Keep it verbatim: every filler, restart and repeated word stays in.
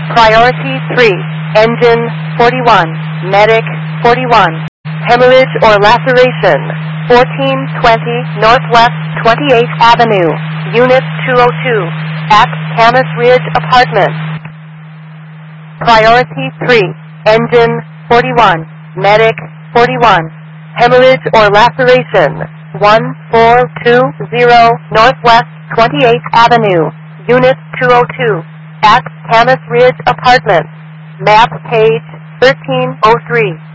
Priority three, engine forty-one, medic forty-one, hemorrhage or laceration, fourteen twenty Northwest twenty-eighth Avenue, Unit two oh two, at Camas Ridge Apartments. Priority three, engine forty-one, medic forty-one, hemorrhage or laceration, one four two zero Northwest twenty-eighth Avenue, Unit two oh two, at Camas Ridge Apartments. Map page thirteen oh three.